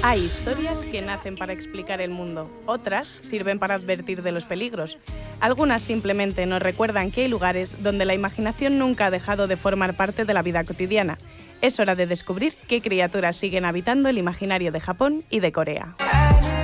Hay historias que nacen para explicar el mundo, otras sirven para advertir de los peligros. Algunas simplemente nos recuerdan que hay lugares donde la imaginación nunca ha dejado de formar parte de la vida cotidiana. Es hora de descubrir qué criaturas siguen habitando el imaginario de Japón y de Corea.